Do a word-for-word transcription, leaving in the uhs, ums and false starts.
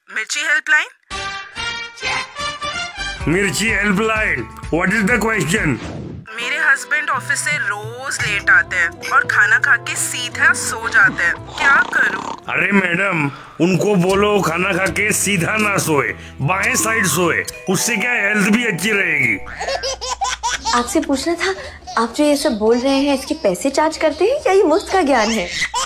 मिर्ची हेल्पलाइन। मिर्ची helpline, what is the question? मेरे हस्बैंड ऑफिस से रोज लेट आते हैं और खाना खा के सीधा सो जाते हैं, क्या करूं? अरे मैडम, उनको बोलो खाना खा के सीधा ना सोए, बाएं साइड सोए, उससे क्या हेल्थ भी अच्छी रहेगी। आपसे पूछना था, आप जो ये सब बोल रहे हैं इसके पैसे चार्ज करते हैं या ये मुफ्त का ज्ञान है?